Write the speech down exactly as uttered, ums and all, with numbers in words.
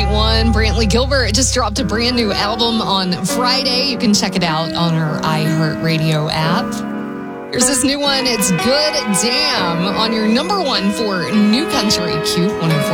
one. Brantley Gilbert just dropped a brand new album on Friday. You can check it out on our iHeartRadio app. Here's this new one. It's Good Damn on your number one for New Country Q one oh four.